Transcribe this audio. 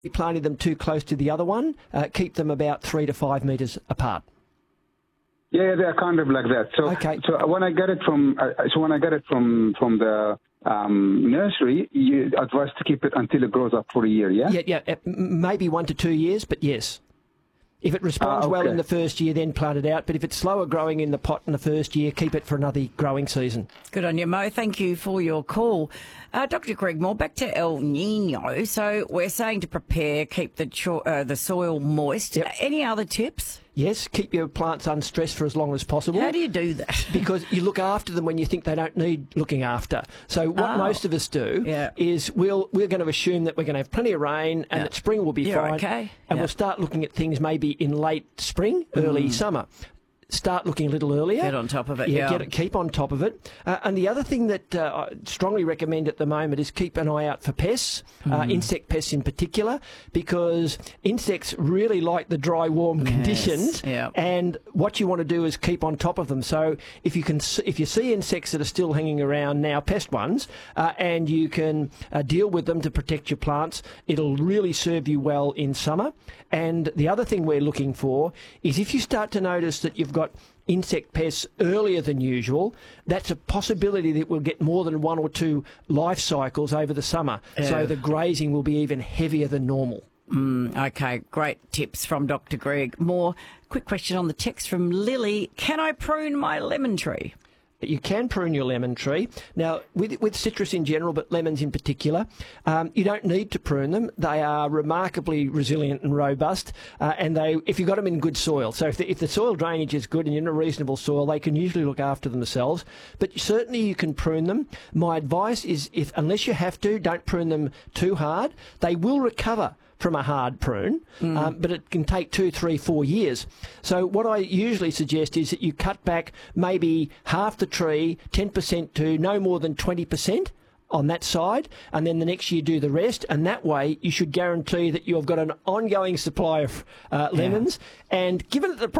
planting them too close to the other one. Keep them about 3 to 5 metres apart. Yeah, they're kind of like that. So, Okay. so when I get it from, from the nursery, you advise to keep it until it grows up for a year. Yeah. Maybe 1 to 2 years, but yes. If it responds well in the first year, then plant it out. But if it's slower growing in the pot in the first year, keep it for another growing season. Good on you, Mo. Thank you for your call. Dr. Greg Moore, back to El Nino. So we're saying to prepare, keep the soil moist. Yep. Any other tips? Yes, keep your plants unstressed for as long as possible. How do you do that? Because you look after them when you think they don't need looking after. So what most of us do is we're going to assume that we're going to have plenty of rain and that spring will be fine. Okay. And we'll start looking at things maybe in late spring, early summer. Start looking a little earlier. Get on top of it, keep on top of it. And the other thing that I strongly recommend at the moment is keep an eye out for pests, insect pests in particular, because insects really like the dry, warm conditions. Yep. And what you want to do is keep on top of them. So if you see insects that are still hanging around now, pest ones, and you can deal with them to protect your plants, it'll really serve you well in summer. And the other thing we're looking for is if you start to notice that you've got insect pests earlier than usual, that's a possibility that we'll get more than 1 or 2 life cycles over the summer. So the grazing will be even heavier than normal. Okay, great tips from Dr. Greg Moore. Quick question on the text from Lily. Can I prune my lemon tree? You can prune your lemon tree. Now, with citrus in general, but lemons in particular, you don't need to prune them. They are remarkably resilient and robust, and if you've got them in good soil. So if the soil drainage is good and you're in a reasonable soil, they can usually look after themselves. But certainly you can prune them. My advice is, unless you have to, don't prune them too hard. They will recover from a hard prune, but it can take 2, 3, 4 years. So what I usually suggest is that you cut back maybe half the tree, 10% to no more than 20% on that side, and then the next year do the rest, and that way you should guarantee that you've got an ongoing supply of lemons. And given that the